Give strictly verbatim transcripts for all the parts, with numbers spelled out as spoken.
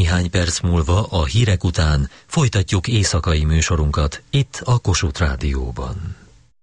Néhány perc múlva a hírek után folytatjuk éjszakai műsorunkat itt a Kossuth Rádióban.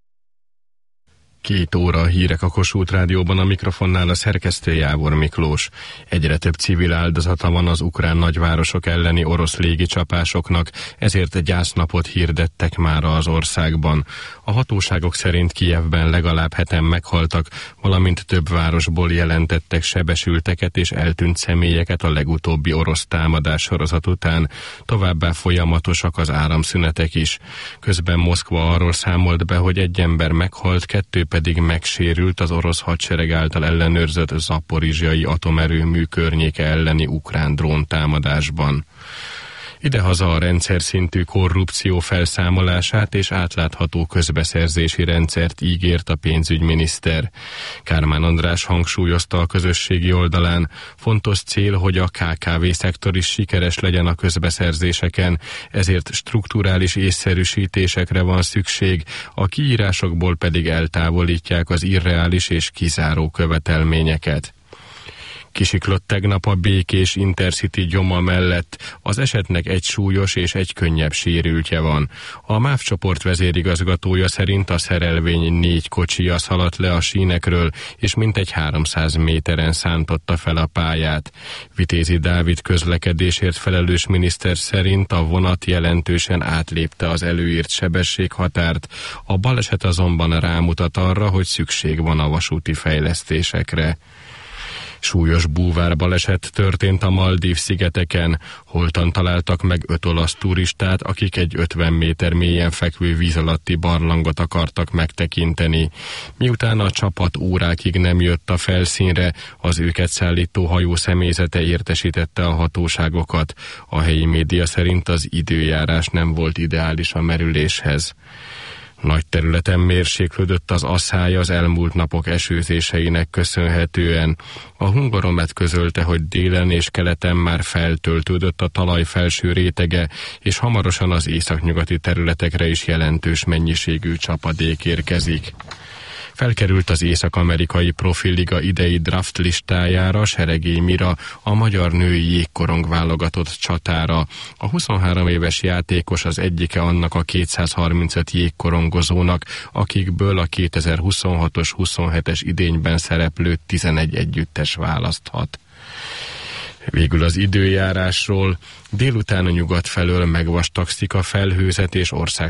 Két óra a hírek a Kossuth Rádióban, a mikrofonnál a szerkesztő Jávor Miklós. Egyre több civil áldozata van az ukrán nagyvárosok elleni orosz légicsapásoknak, ezért gyásznapot hirdettek mára az országban. A hatóságok szerint Kijevben legalább heten meghaltak, valamint több városból jelentettek sebesülteket és eltűnt személyeket a legutóbbi orosz támadás sorozat után, továbbá folyamatosak az áramszünetek is. Közben Moszkva arról számolt be, hogy egy ember meghalt, kettő pedig megsérült az orosz hadsereg által ellenőrzött zaporizsjai atomerőmű környéke elleni ukrán dróntámadásban. Idehaza a rendszer szintű korrupció felszámolását és átlátható közbeszerzési rendszert ígért a pénzügyminiszter. Kármán András hangsúlyozta a közösségi oldalán, fontos cél, hogy a ká ká vé szektor is sikeres legyen a közbeszerzéseken, ezért strukturális észszerűsítésekre van szükség, a kiírásokból pedig eltávolítják az irreális és kizáró követelményeket. Kisiklott tegnap a Békés Intercity gyoma mellett, az esetnek egy súlyos és egy könnyebb sérültje van. A MÁV csoport vezérigazgatója szerint a szerelvény négy kocsija szaladt le a sínekről, és mintegy háromszáz méteren szántotta fel a pályát. Vitézi Dávid közlekedésért felelős miniszter szerint a vonat jelentősen átlépte az előírt sebességhatárt, a baleset azonban rámutat arra, hogy szükség van a vasúti fejlesztésekre. Súlyos búvárbaleset történt a Maldív-szigeteken. Holtan találtak meg öt olasz turistát, akik egy ötven méter mélyen fekvő víz alatti barlangot akartak megtekinteni. Miután a csapat órákig nem jött a felszínre, az őket szállító hajó személyzete értesítette a hatóságokat. A helyi média szerint az időjárás nem volt ideális a merüléshez. Nagy területen mérséklődött az asszály az elmúlt napok esőzéseinek köszönhetően. A Hungaromet közölte, hogy délen és keleten már feltöltődött a talaj felső rétege, és hamarosan az északnyugati területekre is jelentős mennyiségű csapadék érkezik. Felkerült az Észak-amerikai Profiliga idei draft listájára Seregély Mira, a magyar női jégkorong válogatott csatára. A huszonhárom éves játékos az egyike annak a kétszázharmincöt jégkorongozónak, akikből a kétezer-huszonhatos huszonhetes idényben szereplő tizenegy együttes választhat. Végül az időjárásról. Délután a nyugat felől megvastagszik a felhőzet és ország